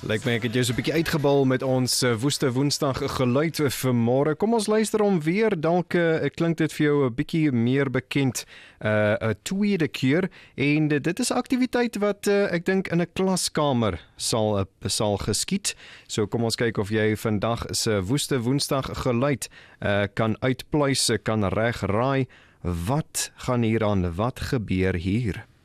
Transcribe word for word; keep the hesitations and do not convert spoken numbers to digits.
Lyk my ek het jou so 'n bietjie uitgebal met ons uh, Woeste Woensdag geluid vanmôre. Kom ons luister om weer, dalk uh, klink dit vir jou 'n bietjie meer bekend, 'n uh, tweede keer, en uh, dit is 'n aktiwiteit wat uh, ek dink in 'n klaskamer sal uh, sal geskied. So kom ons kyk of jy vandag se Woeste Woensdag geluid uh, kan uitpluis, kan regraai. Wat gaan hier aan? Wat gebeur hier?